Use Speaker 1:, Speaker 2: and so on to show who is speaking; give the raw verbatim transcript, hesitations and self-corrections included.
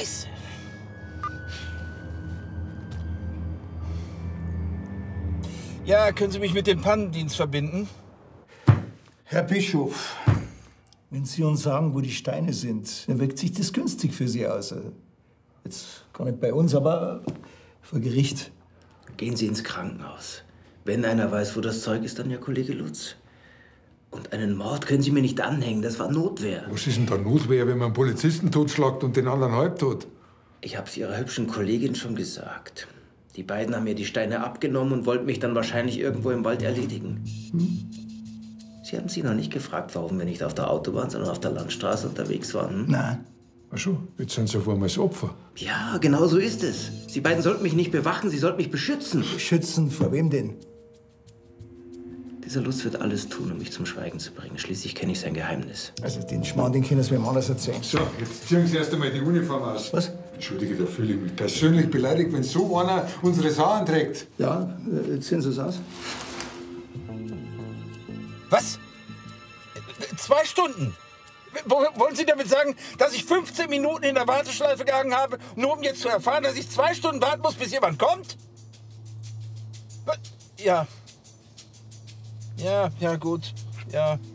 Speaker 1: Scheiße. Ja, können Sie mich mit dem Pannendienst verbinden?
Speaker 2: Herr Bischof, wenn Sie uns sagen, wo die Steine sind, dann wirkt sich das günstig für Sie aus. Jetzt gar nicht bei uns, aber vor Gericht.
Speaker 3: Gehen Sie ins Krankenhaus. Wenn einer weiß, wo das Zeug ist, dann ja Kollege Lutz. Und einen Mord können Sie mir nicht anhängen, das war Notwehr.
Speaker 4: Was ist denn da Notwehr, wenn man einen Polizisten totschlagt und den anderen halbtot?
Speaker 3: Ich hab's Ihrer hübschen Kollegin schon gesagt. Die beiden haben mir die Steine abgenommen und wollten mich dann wahrscheinlich irgendwo im Wald erledigen. Hm? Sie haben Sie noch nicht gefragt, warum wir nicht auf der Autobahn, sondern auf der Landstraße unterwegs waren? Hm?
Speaker 2: Nein.
Speaker 4: Ach so, jetzt sind Sie auf einmal das Opfer.
Speaker 3: Ja, genau so ist es. Sie beiden sollten mich nicht bewachen, Sie sollten mich beschützen.
Speaker 2: Beschützen? Vor wem denn?
Speaker 3: Dieser Lutz wird alles tun, um mich zum Schweigen zu bringen. Schließlich kenne ich sein Geheimnis.
Speaker 2: Also den Schmarrn, den können Sie mir anders erzählen.
Speaker 4: So, jetzt ziehen Sie erst einmal die Uniform aus.
Speaker 2: Was?
Speaker 4: Entschuldige, da fühle ich mich persönlich beleidigt, wenn so einer unsere Sachen trägt.
Speaker 2: Ja, äh, ziehen Sie es aus.
Speaker 1: Was? Zwei Stunden? W- Wollen Sie damit sagen, dass ich fünfzehn Minuten in der Warteschleife gehangen habe, nur um jetzt zu erfahren, dass ich zwei Stunden warten muss, bis jemand kommt? Ja. Ja, ja, gut. Ja.